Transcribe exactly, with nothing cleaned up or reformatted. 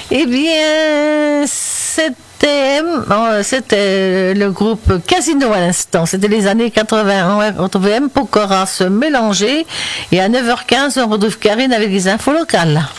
Eh bien, c'était, oh, c'était le groupe Casino à l'instant. C'était les années quatre-vingts. On retrouvait M. Pokora se mélanger. Et à neuf heures quinze, on retrouve Karine avec les infos locales.